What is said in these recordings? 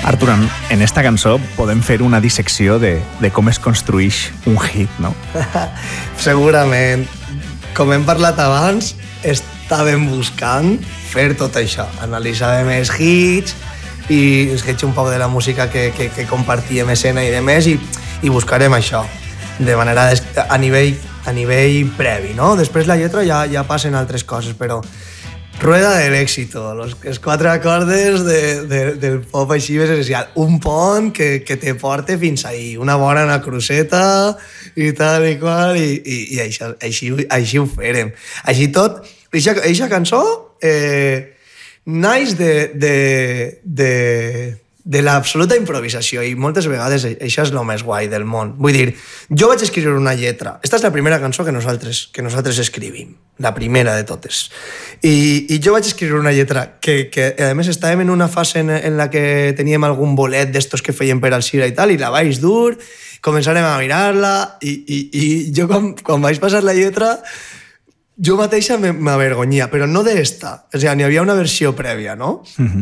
Artur, en esta cançó podem fer una dissecció de com es construeix un hit, no? Segurament. Com hem parlat abans, estàvem buscant fer tot això. Analitzàvem els hits i ens un poc de la música que compartíem escena i demés i buscarem això de manera a nivell previ, no? Després la lletra ja passen altres coses, però rueda del éxito, els 4 acordes del pop així és essencial. Un pont que te porta fins ahí, una bona cruceta i tal i qual, i així ho farem. Així tot, eixa cançó naix de l'absoluta improvisació i moltes vegades això és el més guai del món. Vull dir, jo vaig escriure una lletra. Esta és la primera cançó que nosaltres escrivim, la primera de totes. I jo vaig escriure una lletra que a més estàvem en una fase en la que teníem algun bolet d'estos que feien per al Cira i tal, i la vaig dur, començarem a mirar-la i jo quan vaig passar la lletra jo mateixa m'avergonyia, però no d'esta. O sigui, n'hi havia una versió prèvia, no?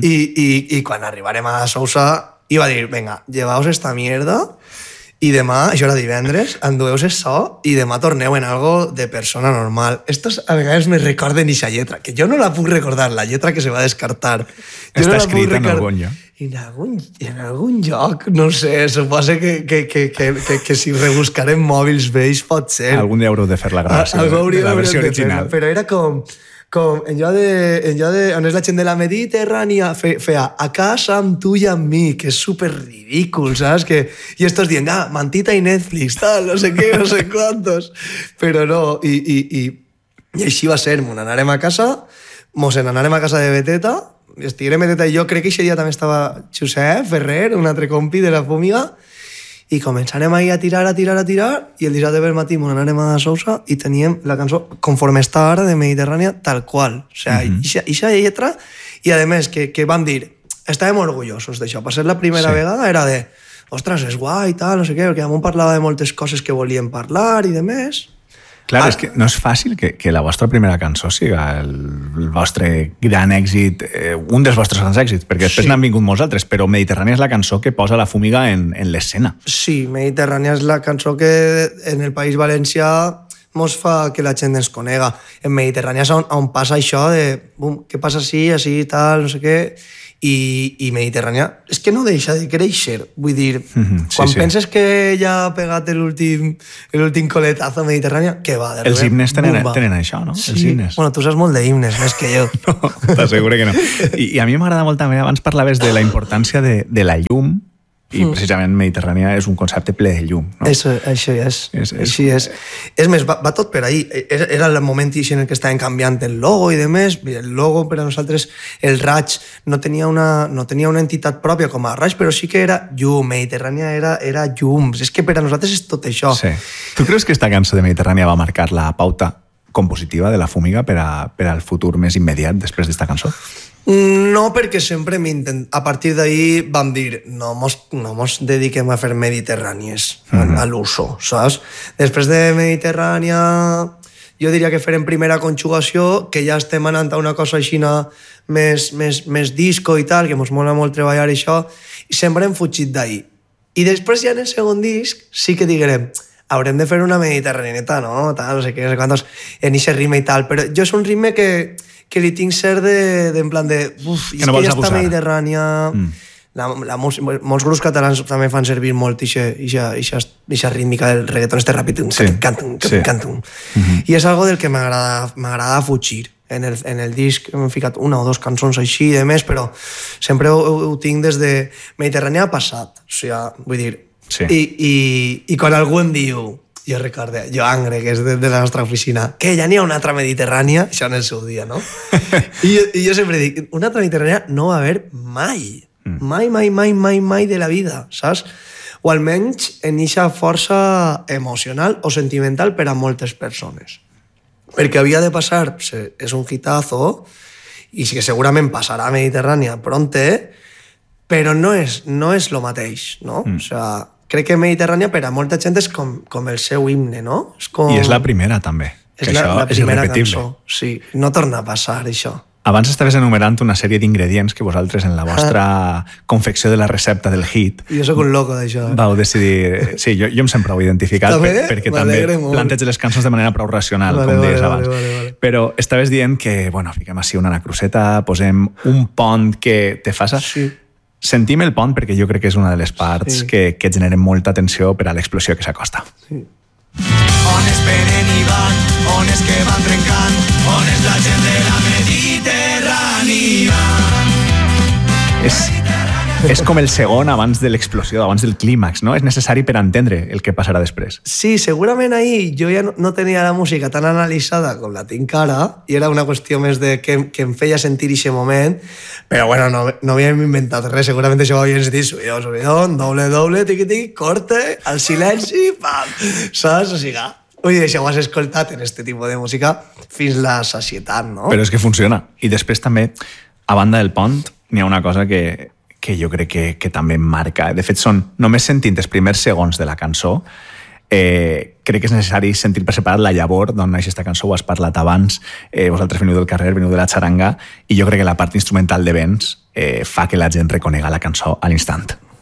I quan arribarem a Sousa, iba a dir, venga, llevaos esta mierda i demà, això era divendres, endueu-vos això i demà torneu en algo de persona normal. Estos a vegades me recorden ixa lletra, que jo no la puc recordar, la lletra que se va descartar. Està escrita en algun lloc. En algun lloc, no sé, suposa que si rebuscarem mòbils vells pot ser. Algun dia haureu de fer la gràcia, la versió original. Però era com en lloc de on és la gent de la Mediterrània, feia a casa amb tu i amb mi, que és super ridícul, saps? I estos dient, mantita i Netflix, tal, no sé què, no sé quantos. Però no, i així va ser, anarem a casa, mos n'anarem a casa de Beteta, estiguem Beteta i jo, crec que aquest dia també estava Josep Ferrer, un altre compi de la Fúmiga, i començarem ahir a tirar, i el dissabte per matí anarem a Sousa i teníem la cançó conforme està ara de Mediterrània tal qual. O sigui, ixa lletra, i a més que vam dir, estàvem orgullosos d'això. Per ser la primera vegada era de, ostres, és guai, tal, no sé què, perquè damunt parlava de moltes coses que volíem parlar i de més. Clar, és que no és fàcil que la vostra primera cançó siga el vostre gran èxit, un dels vostres grans èxits, perquè després n'han vingut molts altres, però Mediterrània és la cançó que posa la Fúmiga en l'escena. Sí, Mediterrània és la cançó que en el País Valencià mos fa que la gent ens conega. En Mediterrània és on passa això de què passa així, tal, no sé què, i Mediterrània és que no deixa de créixer. Vull dir, quan penses que ja ha pegat l'últim coletazo a Mediterrània, què va? Els himnes tenen això, no? Sí. Els himnes. Bueno, tu saps molt d'himnes, més que jo. No, t'asseguro que no. I a mi m'agrada molt també, abans parlaves de la importància de la llum, i precisament Mediterrània és un concepte ple de llum, no? Això és. Així és. És més, va tot per ahí. Era el moment en el que estaven canviant el logo i demés. El logo per a nosaltres, el raig, no tenia una entitat pròpia com a raig, però sí que era llum. Mediterrània era llum. És que per a nosaltres és tot això. Sí. Tu creus que esta cançó de Mediterrània va marcar la pauta compositiva de la Fúmiga per al futur més immediat després d'esta cançó? No, perquè sempre a partir d'ahir vam dir no mos dediquem a fer mediterrànies a l'uso, saps? Després de Mediterrània jo diria que farem primera conjugació, que ja estem anant a una cosa així més disco i tal, que mos mola molt treballar això, i sempre hem fugit d'ahir. I després ja en el segon disc sí que diguem haurem de fer una mediterrànieta, no? Tal, no sé què, no sé quantos, en aquest ritme i tal, però jo és un ritme que li tinc cert en plan de... Uf, que no vols ja abusar. Està Mediterrània... Molts grups catalans també fan servir molt ixa rítmica del reggaeton este ràpid, cantum. I és algo del que m'agrada fugir. En el disc hem ficat una o dos cançons així i de més, però sempre ho tinc des de Mediterrània passat. O sigui, vull dir... Sí. I quan algú em diu... Jo recordo, jo Angre, que és de la nostra oficina, que ja n'hi ha una altra Mediterrània, això en el seu dia, no? I jo sempre dic, una altra Mediterrània no va haver mai. Mai de la vida, saps? O almenys en eixa força emocional o sentimental per a moltes persones. Perquè havia de passar, és un hitazo, i sí que segurament passarà a Mediterrània pronte, però no és lo mateix, no? O sigui, crec que Mediterrània per a molta gent és com el seu himne, no? I és la primera, també. És la primera cançó, sí. No torna a passar, això. Abans estaves enumerant una sèrie d'ingredients que vosaltres en la vostra confecció de la recepta del hit... Jo sóc un loco d'això. Vau decidir... Sí, jo em sempre ho he identificat perquè també planteig les cançons de manera prou racional, com deies abans. Vale. Però estaves dient que, bueno, fiquem així una anacroseta, posem un pont que te faça... Sí. Sentim el pont perquè jo crec que és una de les parts que generen molta atenció per a l'explosió que s'acosta. Sí. On es venen i van, on es que van trencant, on és la gent de la Mediterrània. És com el segon abans de l'explosió, abans del clímax, no? És necessari per entendre el que passarà després. Sí, segurament ahir jo ja no tenia la música tan analitzada com la tinc ara i era una qüestió més de que em feia sentir aquest moment, però bueno, no havíem inventat res, segurament això ho havíem sentit subidón, doble, tiqui, corte, al silenci, pam, saps? O sigui, vull dir, això ho has escoltat en este tipus de música fins la sacietat, no? Però és que funciona. I després també, a banda del pont, n'hi ha una cosa que jo crec que també marca. De fet, són només sentint els primers segons de la cançó, crec que és necessari sentir per separat la llavor d'on naix aquesta cançó, ho has parlat abans, vosaltres veniu del carrer, veniu de la xaranga, i jo crec que la part instrumental de vents fa que la gent reconega la cançó a l'instant.